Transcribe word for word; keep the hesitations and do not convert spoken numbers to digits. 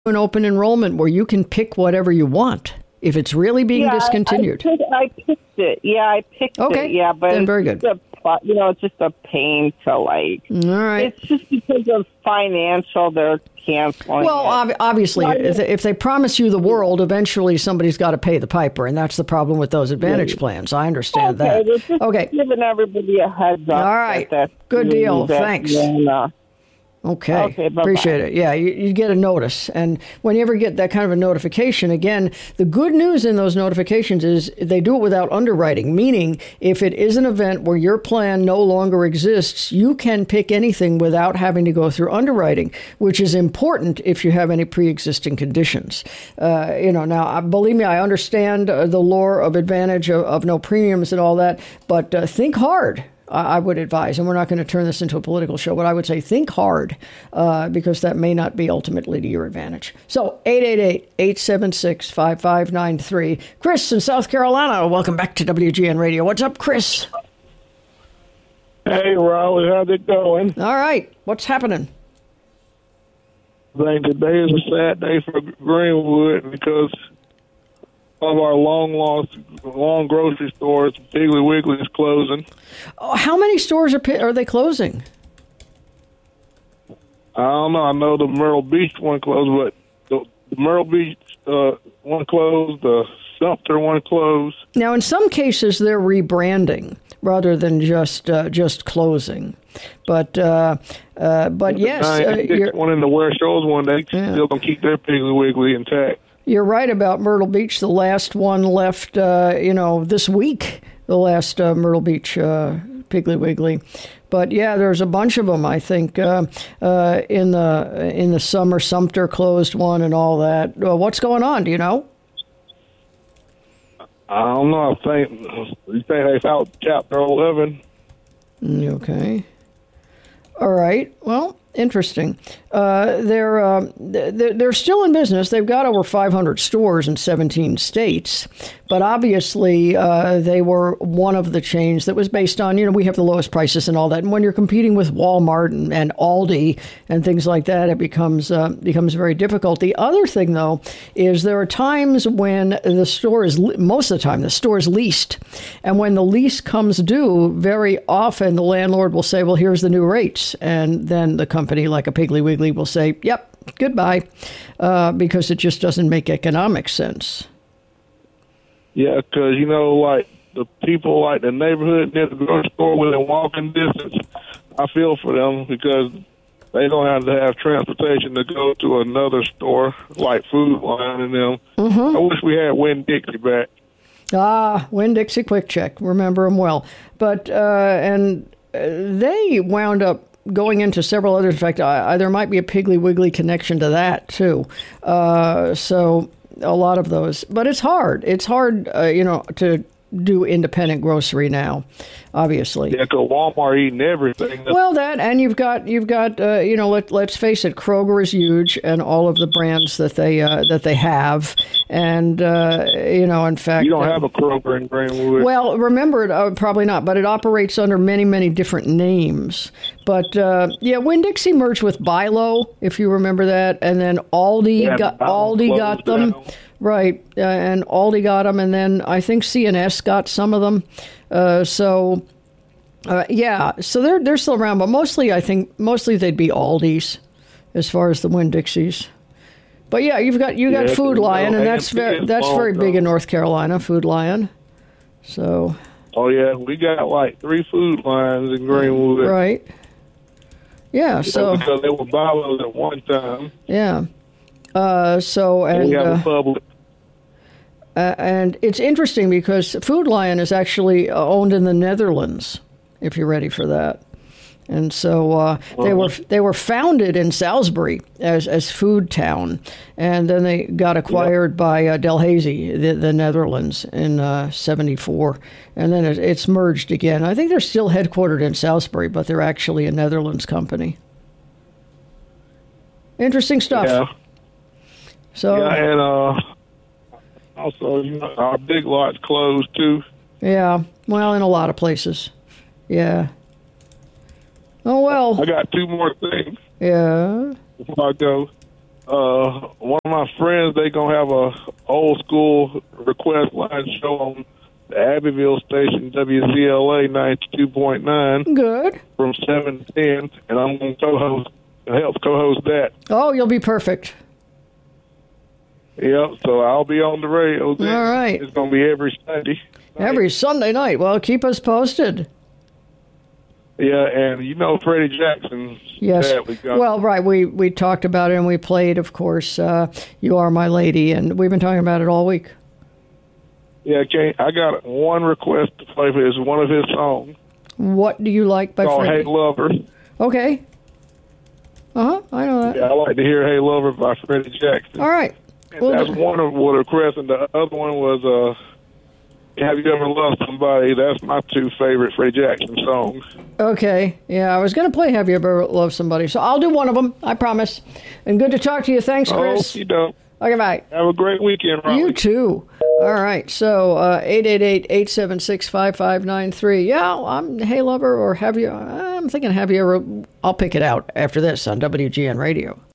an open enrollment where you can pick whatever you want if it's really being yeah, discontinued. I, I, picked, I picked it. Yeah, I picked okay. it. Yeah, but then very good. A, you know, it's just a pain to like. All right. It's just because of financial, they're canceling. Well, ob- obviously, well, if, if they promise you the world, eventually somebody's got to pay the piper, and that's the problem with those Advantage plans. I understand okay, that. Just okay. Giving everybody a heads up. All right. That Good deal. Thanks. Wanna, Okay, okay appreciate it. Yeah, you, you get a notice. And when you ever get that kind of a notification, again, the good news in those notifications is they do it without underwriting, meaning if it is an event where your plan no longer exists, you can pick anything without having to go through underwriting, which is important if you have any pre-existing conditions. Uh, you know, now, believe me, I understand uh, the lore of Advantage of, of no premiums and all that, but uh, think hard. I would advise, and we're not going to turn this into a political show, but I would say think hard uh, because that may not be ultimately to your advantage. So eight eight eight, eight seven six, five five nine three. Chris in South Carolina, welcome back to W G N Radio. What's up, Chris? Hey, Raleigh, how's it going? All right. What's happening? I think today is a sad day for Greenwood because of our long lost, long grocery stores. Piggly Wiggly is closing. Oh, how many stores are are they closing? I don't know. I know the Myrtle Beach one closed, but the, the Myrtle Beach uh, one closed, the Sumter one closed. Now, in some cases, they're rebranding rather than just uh, just closing. But uh, uh, but yes, uh, you're, one in the Ware Shoals one, they yeah. still gonna keep their Piggly Wiggly intact. You're right about Myrtle Beach. The last one left, uh, you know, this week. The last uh, Myrtle Beach uh, Piggly Wiggly. But yeah, there's a bunch of them. I think uh, uh, in the in the summer, Sumter closed one and all that. Uh, what's going on? Do you know? I don't know. I think you think they found Chapter eleven. Okay. All right. Well, interesting. Uh, they're, uh, they're they're still in business. They've got over five hundred stores in seventeen states. But obviously, uh, they were one of the chains that was based on, you know, we have the lowest prices and all that. And when you're competing with Walmart and, and Aldi and things like that, it becomes uh, becomes very difficult. The other thing, though, is there are times when the store is, most of the time, the store is leased. And when the lease comes due, very often the landlord will say, well, here's the new rates. And then the company, like a Piggly Wiggly, will say, yep, goodbye, uh, because it just doesn't make economic sense. Yeah, because, you know, like the people, like the neighborhood near the grocery store within walking distance, I feel for them because they don't have to have transportation to go to another store like Food Line and them. Mm-hmm. I wish we had Winn-Dixie back. Ah, Winn-Dixie Quick Check. Remember them well. But, uh, and uh, they wound up going into several others. In fact, I, I, there might be a Piggly Wiggly connection to that, too. Uh, so a lot of those. But it's hard. It's hard, uh, you know, to do independent grocery now, obviously. Yeah, because Walmart eating everything. Well, that, and you've got, you've got, uh, you know, let, let's face it, Kroger is huge, and all of the brands that they uh, that they have, and uh, you know, in fact, you don't uh, have a Kroger in Greenwood. Well, remember, uh, probably not, but it operates under many, many different names. But uh, yeah, Winn-Dixie merged with Bi-Lo, if you remember that, and then Aldi yeah, got Aldi got them. Down. Right, uh, and Aldi got them, and then I think C and S got some of them. Uh, so, uh, yeah, so they're they're still around, but mostly I think mostly they'd be Aldi's as far as the Winn-Dixies. But yeah, you've got you got yeah, Food Lion, and that's very that's very big in though. North Carolina, Food Lion. So. Oh yeah, we got like three Food Lines in Greenwood. Right. Yeah. Yeah, so. because they were Bi-Lo's at one time. Yeah. Uh, so and. and we have uh, a public. Uh, and it's interesting because Food Lion is actually owned in the Netherlands, if you're ready for that. And so uh, well, they were they were founded in Salisbury as as Food Town, and then they got acquired yep. by uh, Delhaize, the, the Netherlands, in uh, seventy-four, and then it, it's merged again. I think they're still headquartered in Salisbury, but they're actually a Netherlands company. Interesting stuff. Yeah. So. Yeah, and uh. Also, you know, our Big Lots closed, too. Yeah, well, in a lot of places. Yeah. Oh, well. I got two more things. Yeah. Before I go. uh, one of my friends, they going to have a old school request line show on the Abbeville station, W Z L A ninety-two point nine. Good. From seven to ten, and I'm going to co-host, help co-host that. Oh, you'll be perfect. Yep, so I'll be on the radio then. All right. It's going to be every Sunday. Every Sunday night. Well, keep us posted. Yeah, and you know Freddie Jackson. Yes. We got, well, right. We we talked about it, and we played, of course, uh, You Are My Lady, and we've been talking about it all week. Yeah, Ken, I got one request to play for his one of his songs. What do you like by called Freddie? Hey Lover. Okay. Uh-huh, I know that. Yeah, I like to hear Hey Lover by Freddie Jackson. All right. And Well, that's one of the requests, and the other one was uh, Have You Ever Loved Somebody? That's my two favorite Freddie Jackson songs. okay. Yeah, I was going to play Have You Ever Loved Somebody, so I'll do one of them, I promise. And good to talk to you. Thanks, Chris. Oh, you don't. Okay, bye. Have a great weekend, Raleigh. You too. All right. So uh, eight eight eight, eight seven six, five five nine three. Yeah, I'm Hey Lover, or have you? I'm thinking have you ever? I'll pick it out after this on W G N Radio.